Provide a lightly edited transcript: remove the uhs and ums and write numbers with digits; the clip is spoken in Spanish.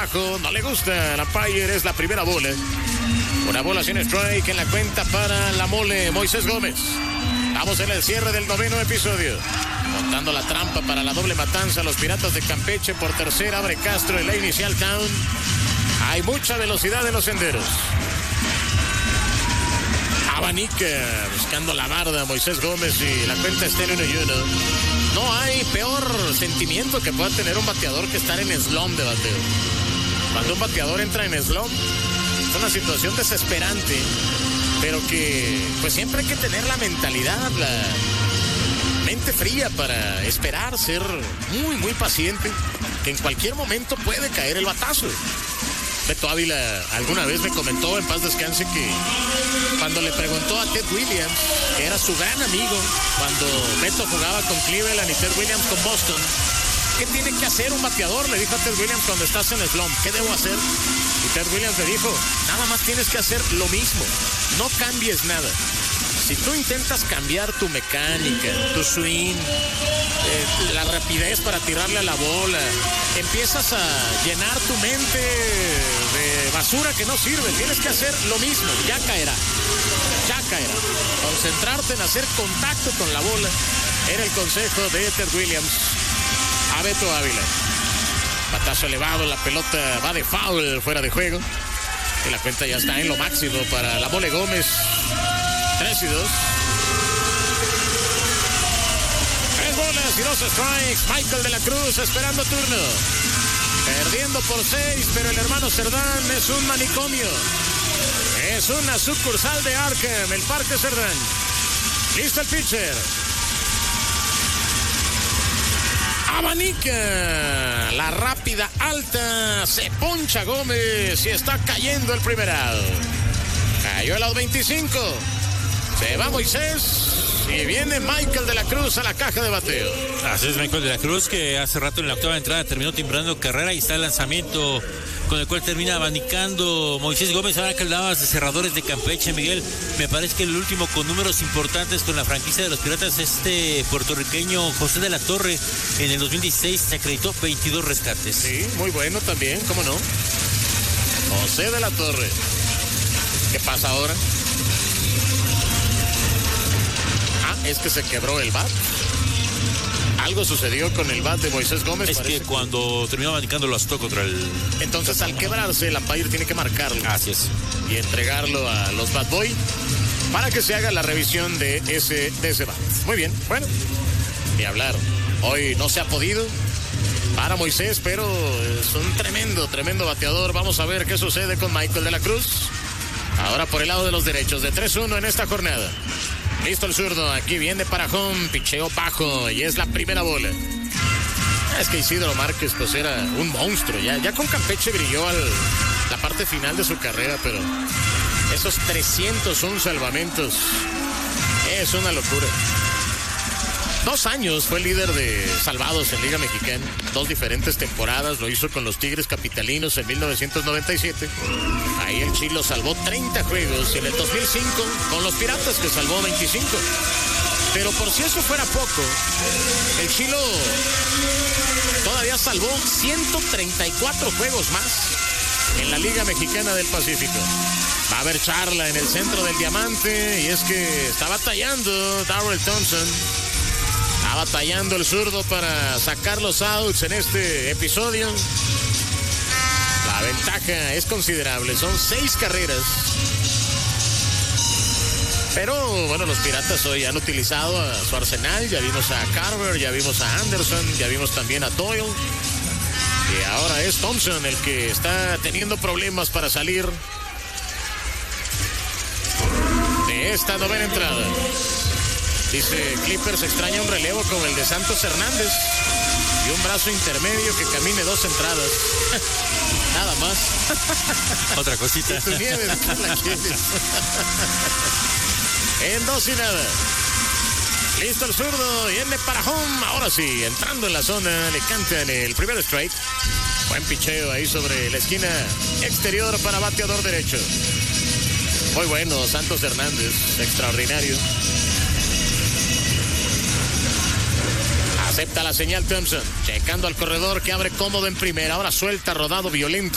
abajo, no le gusta. La Empire es la primera bola. Una bola sin strike en la cuenta para la mole Moisés Gómez. Vamos en el cierre del 9º episodio. Montando la trampa para la doble matanza. Los Piratas de Campeche por tercera. Abre Castro en la inicial down. Hay mucha velocidad en los senderos. Abanica buscando la barda Moisés Gómez y la cuenta está en 1-1. No hay peor sentimiento que pueda tener un bateador que estar en slump de bateo. Cuando un bateador entra en slump es una situación desesperante, pero que pues siempre hay que tener la mentalidad, la mente fría para esperar, ser muy muy paciente, que en cualquier momento puede caer el batazo. Beto Ávila alguna vez me comentó, en paz descanse, que cuando le preguntó a Ted Williams, que era su gran amigo, cuando Beto jugaba con Cleveland y Ted Williams con Boston, ¿qué tiene que hacer un bateador? Le dijo a Ted Williams cuando estás en el slump, ¿qué debo hacer? Y Ted Williams le dijo, nada más tienes que hacer lo mismo, no cambies nada. Si tú intentas cambiar tu mecánica, tu swing, la rapidez para tirarle a la bola, empiezas a llenar tu mente de basura que no sirve. Tienes que hacer lo mismo, ya caerá. Concentrarte en hacer contacto con la bola era el consejo de Ted Williams a Beto Ávila. Batazo elevado, la pelota va de foul, fuera de juego. Y la cuenta ya está en lo máximo para la mole Gómez. 3-2. 3 bolas y 2 strikes. Michael de la Cruz esperando turno. Perdiendo por 6, pero el hermano Cerdán es un manicomio. Es una sucursal de Arkham, el Parque Cerdán. Listo el pitcher. Abanica. La rápida alta. Se poncha Gómez y está cayendo el primer out. Cayó el out 25. Se va Moisés y viene Michael de la Cruz a la caja de bateo. Así es, Michael de la Cruz, que hace rato en la octava entrada terminó timbrando carrera y está el lanzamiento con el cual termina abanicando Moisés Gómez. Ahora que hablabas de cerradores de Campeche, Miguel, me parece que el último con números importantes con la franquicia de los Piratas, puertorriqueño José de la Torre, en el 2016 se acreditó 22 rescates. Sí, muy bueno también, ¿cómo no? José de la Torre. ¿Qué pasa ahora? Es que se quebró el bat. Algo sucedió con el bat de Moisés Gómez. Es que cuando terminó abanicando lo azotó contra el... Entonces al quebrarse el umpire tiene que marcarlo. Así es. Y entregarlo a los Bat Boy para que se haga la revisión de ese bat. Muy bien, bueno, ni hablar. Hoy no se ha podido para Moisés, pero es un tremendo bateador. Vamos a ver qué sucede con Michael de la Cruz. Ahora por el lado de los derechos, de 3-1 en esta jornada. Listo el zurdo, aquí viene para home, picheo bajo y es la primera bola. Es que Isidro Márquez pues era un monstruo, ya con Campeche brilló la parte final de su carrera, pero esos 301 salvamentos es una locura. 2 años fue líder de salvados en Liga Mexicana, 2 diferentes temporadas, lo hizo con los Tigres Capitalinos en 1997. Ahí el Chilo salvó 30 juegos y en el 2005 con los Piratas que salvó 25. Pero por si eso fuera poco, el Chilo todavía salvó 134 juegos más en la Liga Mexicana del Pacífico. Va a haber charla en el centro del diamante y es que está batallando Darrell Thompson. Está batallando el zurdo para sacar los outs en este episodio. La ventaja es considerable, son 6 carreras. Pero bueno, los Piratas hoy han utilizado a su arsenal. Ya vimos a Carver, ya vimos a Anderson, ya vimos también a Doyle. Y ahora es Thompson el que está teniendo problemas para salir de esta novena entrada. Dice Clippers extraña un relevo como el de Santos Hernández y un brazo intermedio que camine 2 entradas. Nada más. Otra cosita. Y tu nieve, ¿tú la quieres? En 2 y nada. Listo el zurdo, viene para home. Ahora sí, entrando en la zona, le cantan el primer strike. Buen picheo ahí sobre la esquina exterior para bateador derecho. Muy bueno, Santos Hernández, extraordinario. Acepta la señal Thompson, checando al corredor que abre cómodo en primera. Ahora suelta, rodado, violento.